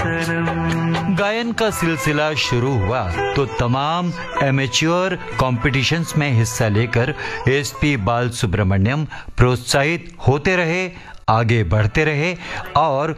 सनम। गायन का सिलसिला शुरू हुआ तो तमाम एमेच्योर कॉम्पिटिशन्स में हिस्सा लेकर एसपी बालसुब्रमण्यम प्रोत्साहित होते रहे, आगे बढ़ते रहे और